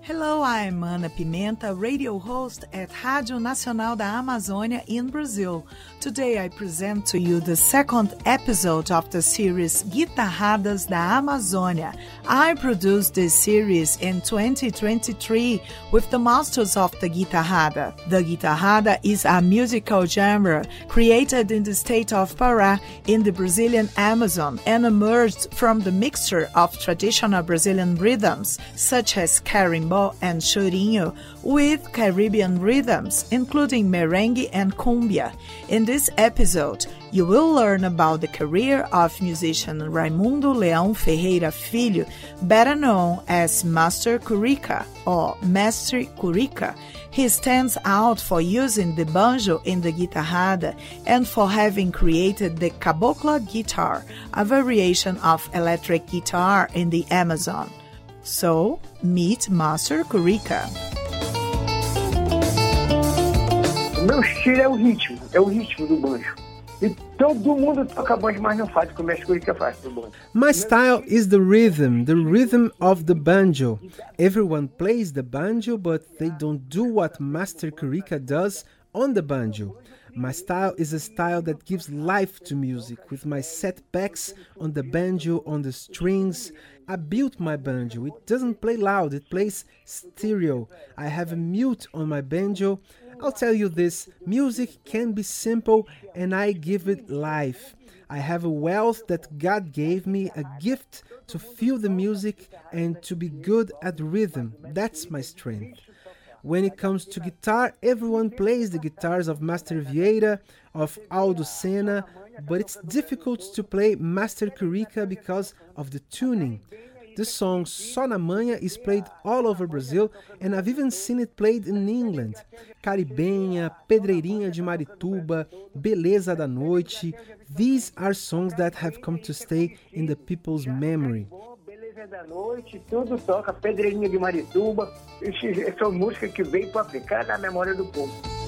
Hello, I'm Ana Pimenta, radio host at Rádio Nacional da Amazônia in Brazil. Today I present to you the second episode of the series Guitarradas da Amazônia. I produced this series in 2023 with the masters of the guitarrada. The guitarrada is a musical genre created in the state of Pará in the Brazilian Amazon and emerged from the mixture of traditional Brazilian rhythms such as carimbó and chorinho with Caribbean rhythms, including merengue and cumbia. In this episode, you will learn about the career of musician Raimundo Leão Ferreira Filho, better known as Master Curica or Mestre Curica. He stands out for using the banjo in the guitarrada and for having created the cabocla guitar, a variation of electric guitar in the Amazon. So, meet Master Curica. O meu estilo é o ritmo do banjo. E todo mundo toca banjo, mas não faz como o Mestre Curica faz do banjo. My style is the rhythm of the banjo. Everyone plays the banjo, but they don't do what Master Curica does on the banjo. My style is a style that gives life to music, with my setbacks on the banjo, on the strings. I built my banjo. It doesn't play loud, it plays stereo. I have a mute on my banjo. I'll tell you this, music can be simple and I give it life. I have a wealth that God gave me, a gift to feel the music and to be good at rhythm. That's my strength. When it comes to guitar, everyone plays the guitars of Master Vieira, of Aldo Senna, but it's difficult to play Master Curica because of the tuning. The song Só na Manha is played all over Brazil, and I've even seen it played in England. Caribenha, Pedreirinha de Marituba, Beleza da Noite, these are songs that have come to stay in the people's memory. Beleza da Noite, tudo toca, Pedreirinha de Marituba, são músicas que veio para ficar na memória do povo.